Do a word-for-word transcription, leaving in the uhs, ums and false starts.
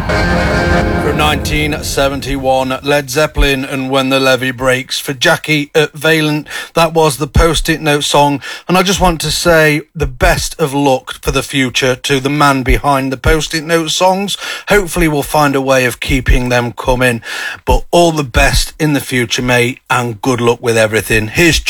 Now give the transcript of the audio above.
nineteen seventy-one, Led Zeppelin and When the Levee Breaks. For Jackie at Valent, that was the Post-it Note song, and I just want to say the best of luck for the future to the man behind the Post-it Note songs. Hopefully we'll find a way of keeping them coming, but all the best in the future, mate, and good luck with everything. Here's